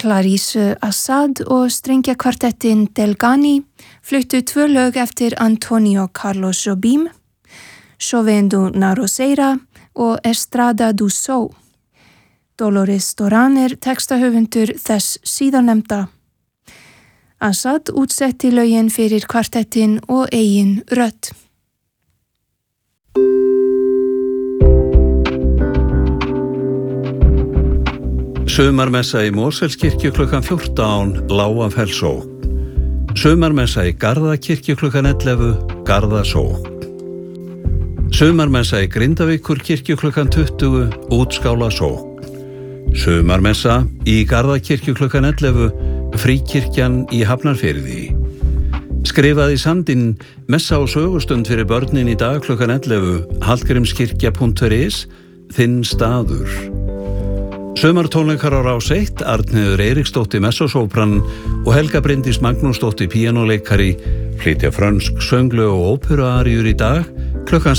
Clarisse Assad og strengjakvartettin Delgani fluttu 2 lög eftir Antonio Carlos Jobim, Chovendo na Roseira og Estrada do Sol. Dolores Duran textahöfundur þess síðarnefnda. Assad útsetti lögin fyrir kvartettin og eigin rödd. Sumarmessa í Mosfellskirkju klukkan 14, Lágafellssókn. Sumarmessa í Garðakirkju klukkan 11, Garðasókn. Sumarmessa í Grindavíkurkirkju klukkan 20, Útskálasókn. Sumarmessa í Garðakirkju klukkan 11, Fríkirkjan í Hafnarfirði. Skrifað í sandinn messa og sögustund fyrir börnin í dag klukkan 11, hallgrímskirkja.is, þinn staður. Sumartónleikar á Rás 1, Arnheiður Eiríksdóttir messosópran og Helga Bryndís Magnúsdóttir píanóleikari flytja frönsk sönglu og óperuaríur í dag klukkan